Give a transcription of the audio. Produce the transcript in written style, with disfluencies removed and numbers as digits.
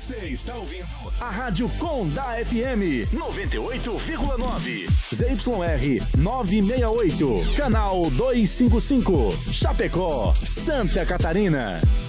Você está ouvindo a Rádio Condá FM 98,9. ZYR 968, canal 255, Chapecó, Santa Catarina.